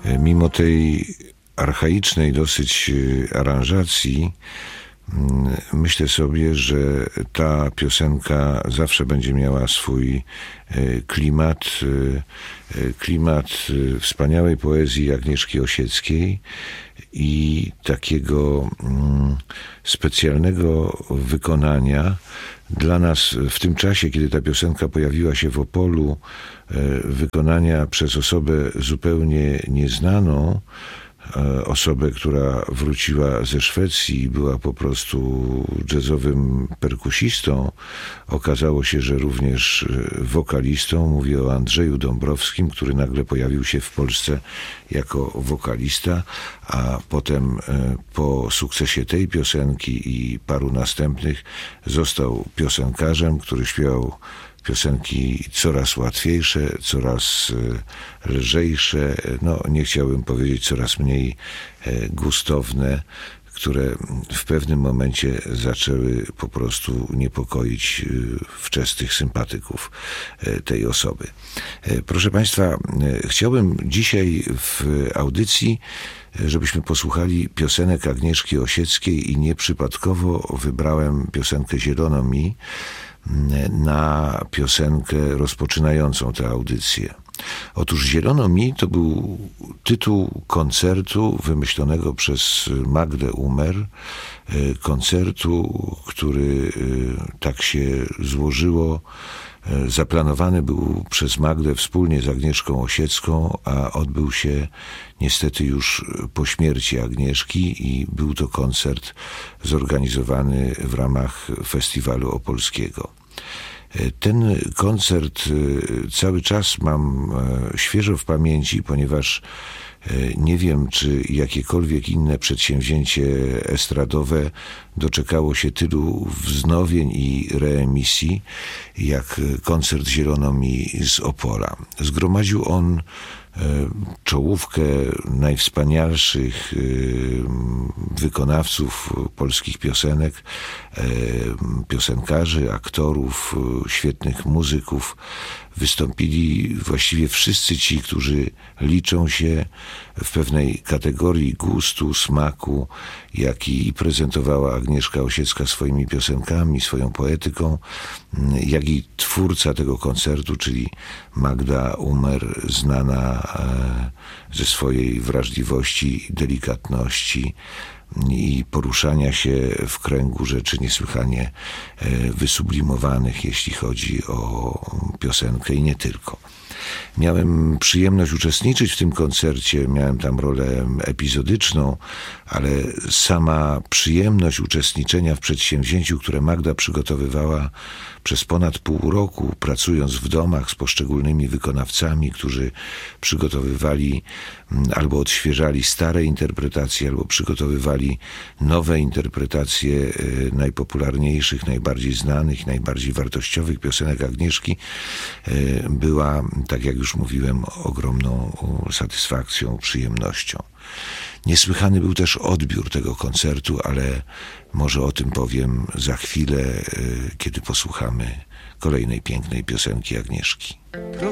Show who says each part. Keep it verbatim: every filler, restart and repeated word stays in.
Speaker 1: Mimo tej archaicznej dosyć aranżacji, myślę sobie, że ta piosenka zawsze będzie miała swój klimat, klimat wspaniałej poezji Agnieszki Osieckiej i takiego specjalnego wykonania dla nas w tym czasie, kiedy ta piosenka pojawiła się w Opolu, wykonania przez osobę zupełnie nieznaną, osobę, która wróciła ze Szwecji i była po prostu jazzowym perkusistą. Okazało się, że również wokalistą. Mówię o Andrzeju Dąbrowskim, który nagle pojawił się w Polsce jako wokalista, a potem po sukcesie tej piosenki i paru następnych został piosenkarzem, który śpiewał piosenki coraz łatwiejsze, coraz lżejsze, no nie chciałbym powiedzieć coraz mniej gustowne, które w pewnym momencie zaczęły po prostu niepokoić wczesnych sympatyków tej osoby. Proszę Państwa, chciałbym dzisiaj w audycji, żebyśmy posłuchali piosenek Agnieszki Osieckiej i nieprzypadkowo wybrałem piosenkę Zielono mi na piosenkę rozpoczynającą tę audycję. Otóż Zielono mi to był tytuł koncertu wymyślonego przez Magdę Umer, koncertu, który tak się złożyło, zaplanowany był przez Magdę wspólnie z Agnieszką Osiecką, a odbył się niestety już po śmierci Agnieszki i był to koncert zorganizowany w ramach Festiwalu Opolskiego. Ten koncert cały czas mam świeżo w pamięci, ponieważ nie wiem, czy jakiekolwiek inne przedsięwzięcie estradowe doczekało się tylu wznowień i reemisji, jak koncert Zielono mi z Opola. Zgromadził on czołówkę najwspanialszych wykonawców polskich piosenek, piosenkarzy, aktorów, świetnych muzyków. Wystąpili właściwie wszyscy ci, którzy liczą się w pewnej kategorii gustu, smaku, jaki prezentowała Agnieszka Osiecka swoimi piosenkami, swoją poetyką, jak i twórca tego koncertu, czyli Magda Umer, znana ze swojej wrażliwości, delikatności i poruszania się w kręgu rzeczy niesłychanie wysublimowanych, jeśli chodzi o piosenkę i nie tylko. Miałem przyjemność uczestniczyć w tym koncercie, miałem tam rolę epizodyczną, ale sama przyjemność uczestniczenia w przedsięwzięciu, które Magda przygotowywała przez ponad pół roku, pracując w domach z poszczególnymi wykonawcami, którzy przygotowywali albo odświeżali stare interpretacje, albo przygotowywali nowe interpretacje najpopularniejszych, najbardziej znanych, najbardziej wartościowych piosenek Agnieszki, była, tak jak już mówiłem, ogromną satysfakcją, przyjemnością. Niesłychany był też odbiór tego koncertu, ale może o tym powiem za chwilę, kiedy posłuchamy kolejnej pięknej piosenki Agnieszki.